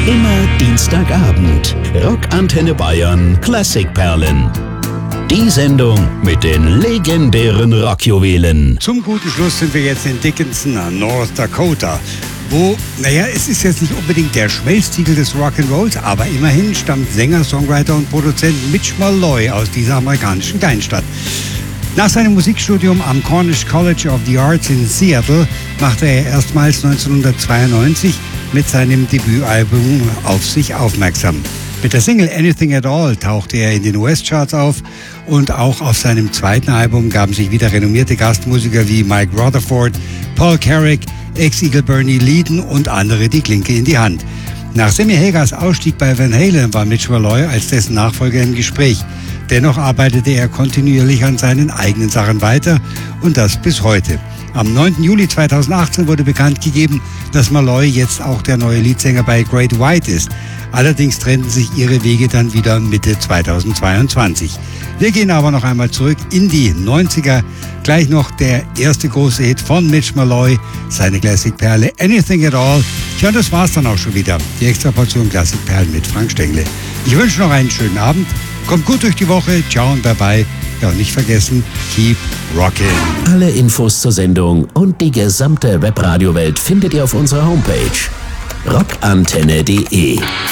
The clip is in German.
Immer Dienstagabend. Rockantenne Bayern Klassikperlen. Die Sendung mit den legendären Rockjuwelen. Zum guten Schluss sind wir jetzt in Dickinson, North Dakota. Wo, es ist jetzt nicht unbedingt der Schmelztiegel des Rock'n'Rolls, aber immerhin stammt Sänger, Songwriter und Produzent Mitch Malloy aus dieser amerikanischen Kleinstadt. Nach seinem Musikstudium am Cornish College of the Arts in Seattle machte er erstmals 1992 mit seinem Debütalbum auf sich aufmerksam. Mit der Single Anything at All tauchte er in den US-Charts auf und auch auf seinem zweiten Album gaben sich wieder renommierte Gastmusiker wie Mike Rutherford, Paul Carrick, Ex-Eagle Bernie Leadon und andere die Klinke in die Hand. Nach Sammy Hagers Ausstieg bei Van Halen war Mitch Malloy als dessen Nachfolger im Gespräch. Dennoch arbeitete er kontinuierlich an seinen eigenen Sachen weiter und das bis heute. Am 9. Juli 2018 wurde bekannt gegeben, dass Malloy jetzt auch der neue Leadsänger bei Great White ist. Allerdings trennten sich ihre Wege dann wieder Mitte 2022. Wir gehen aber noch einmal zurück in die 90er. Gleich noch der erste große Hit von Mitch Malloy, seine Klassikperle Anything at All. Tja, das war's dann auch schon wieder. Die extra Portion Klassikperlen mit Frank Stengle. Ich wünsche noch einen schönen Abend. Kommt gut durch die Woche. Ciao und bye-bye. Ja, und nicht vergessen, keep rockin'. Alle Infos zur Sendung und die gesamte Webradio-Welt findet ihr auf unserer Homepage rockantenne.de.